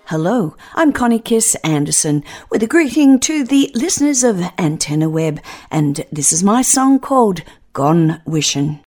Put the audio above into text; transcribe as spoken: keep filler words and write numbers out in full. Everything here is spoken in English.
Hello, I'm Connie Kiss Anderson with a greeting to the listeners of Antenna Web, and this is my song called Gone Wishin'.